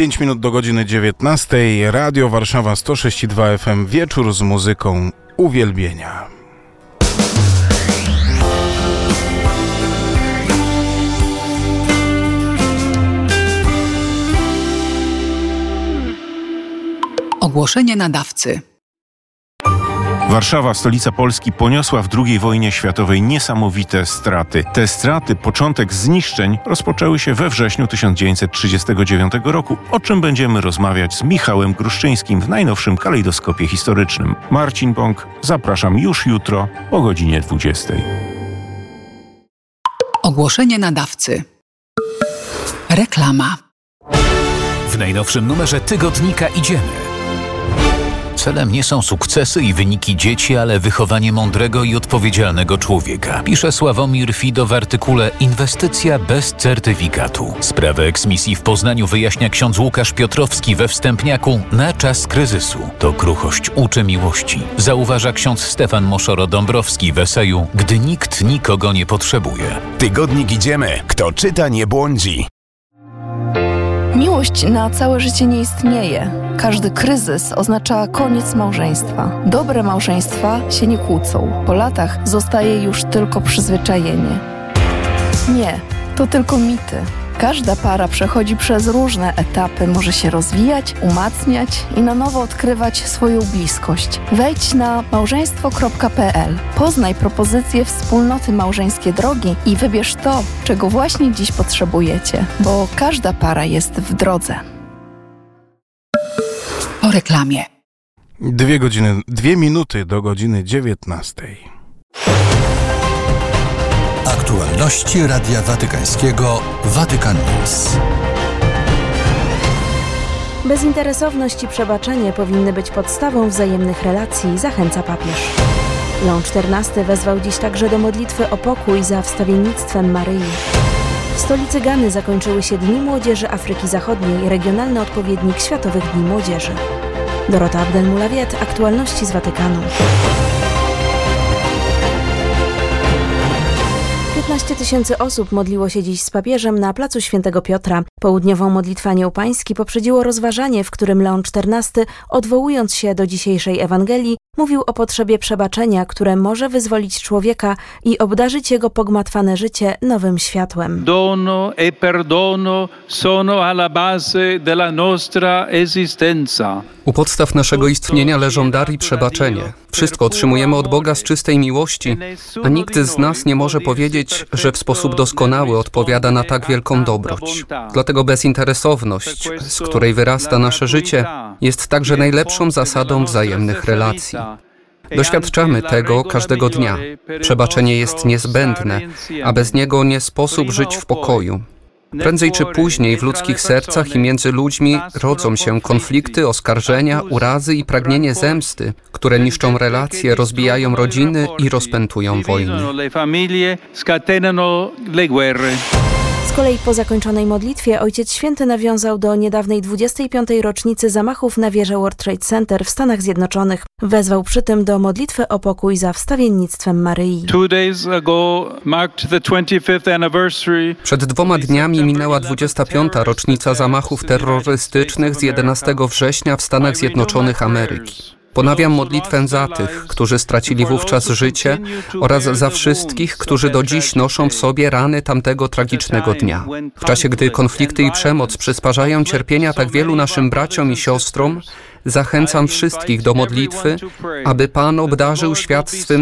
5 minut do godziny 19. Radio Warszawa 106,2 FM. Wieczór z muzyką uwielbienia. Ogłoszenie nadawcy. Warszawa, stolica Polski, poniosła w II wojnie światowej niesamowite straty. Te straty, początek zniszczeń, rozpoczęły się we wrześniu 1939 roku, o czym będziemy rozmawiać z Michałem Gruszczyńskim w najnowszym kalejdoskopie historycznym. Marcin Bąk, zapraszam już jutro o godzinie 20. Ogłoszenie nadawcy. Reklama. W najnowszym numerze tygodnika Idziemy. Celem nie są sukcesy i wyniki dzieci, ale wychowanie mądrego i odpowiedzialnego człowieka. Pisze Sławomir Fido w artykule Inwestycja bez certyfikatu. Sprawę eksmisji w Poznaniu wyjaśnia ksiądz Łukasz Piotrowski we wstępniaku Na czas kryzysu. To kruchość uczy miłości. Zauważa ksiądz Stefan Moszoro-Dąbrowski w eseju Gdy nikt nikogo nie potrzebuje. Tygodnik Idziemy. Kto czyta, nie błądzi. Miłość na całe życie nie istnieje. Każdy kryzys oznacza koniec małżeństwa. Dobre małżeństwa się nie kłócą. Po latach zostaje już tylko przyzwyczajenie. Nie, to tylko mity. Każda para przechodzi przez różne etapy, może się rozwijać, umacniać i na nowo odkrywać swoją bliskość. Wejdź na małżeństwo.pl, poznaj propozycje wspólnoty Małżeńskie Drogi i wybierz to, czego właśnie dziś potrzebujecie, bo każda para jest w drodze. Po reklamie. 2 minuty do godziny 19. Aktualności Radia Watykańskiego Vatican News. Bezinteresowność i przebaczenie powinny być podstawą wzajemnych relacji, zachęca papież. Leon XIV wezwał dziś także do modlitwy o pokój za wstawiennictwem Maryi. W stolicy Gany zakończyły się Dni Młodzieży Afryki Zachodniej, regionalny odpowiednik Światowych Dni Młodzieży. Dorota Abdelmulawiet, aktualności z Watykanu. 15 000 osób modliło się dziś z papieżem na placu Świętego Piotra. Południową modlitwę Anioł Pański poprzedziło rozważanie, w którym Leon XIV, odwołując się do dzisiejszej Ewangelii, mówił o potrzebie przebaczenia, które może wyzwolić człowieka i obdarzyć jego pogmatwane życie nowym światłem. Dono e perdono sono alla base della nostra esistenza. U podstaw naszego istnienia leżą dar i przebaczenie. Wszystko otrzymujemy od Boga z czystej miłości, a nikt z nas nie może powiedzieć, że w sposób doskonały odpowiada na tak wielką dobroć. Dlatego bezinteresowność, z której wyrasta nasze życie, jest także najlepszą zasadą wzajemnych relacji. Doświadczamy tego każdego dnia. Przebaczenie jest niezbędne, a bez niego nie sposób żyć w pokoju. Prędzej czy później w ludzkich sercach i między ludźmi rodzą się konflikty, oskarżenia, urazy i pragnienie zemsty, które niszczą relacje, rozbijają rodziny i rozpętują wojny. Z kolei po zakończonej modlitwie Ojciec Święty nawiązał do niedawnej 25. rocznicy zamachów na wieżę World Trade Center w Stanach Zjednoczonych. Wezwał przy tym do modlitwy o pokój za wstawiennictwem Maryi. Przed 2 dniami minęła 25. rocznica zamachów terrorystycznych z 11 września w Stanach Zjednoczonych Ameryki. Ponawiam modlitwę za tych, którzy stracili wówczas życie oraz za wszystkich, którzy do dziś noszą w sobie rany tamtego tragicznego dnia. W czasie, gdy konflikty i przemoc przysparzają cierpienia tak wielu naszym braciom i siostrom, zachęcam wszystkich do modlitwy, aby Pan obdarzył świat swym